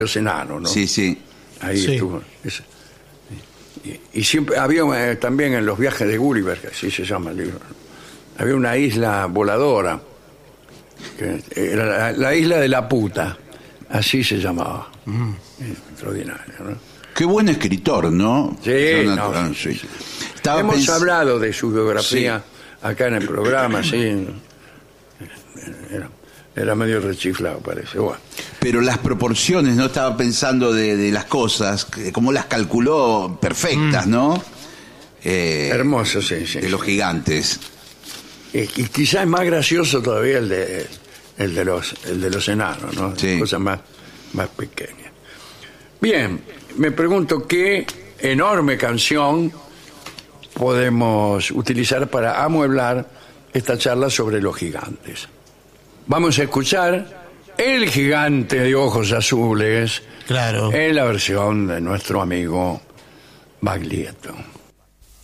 los enanos, ¿no? Sí, sí. Ahí Sí. estuvo. Y siempre había también en los viajes de Gulliver, que así se llama el libro, había una isla voladora, que era la isla de la puta, así se llamaba. Extraordinario, ¿no? Qué buen escritor, ¿no? Sí, Jonathan, no, sí, sí. sí. Estaba Hemos hablado de su biografía Sí. acá en el programa, sí. Era medio rechiflado, parece. Bueno. Pero las proporciones, ¿no? Estaba pensando de las cosas, cómo las calculó perfectas, ¿no? Hermoso, sí, sí. De los gigantes. Y quizás es más gracioso todavía el de los enanos, ¿no? Sí. Cosas más pequeñas. Bien, me pregunto qué enorme canción podemos utilizar para amueblar esta charla sobre los gigantes. Vamos a escuchar El gigante de ojos azules Claro. en la versión de nuestro amigo Baglietto.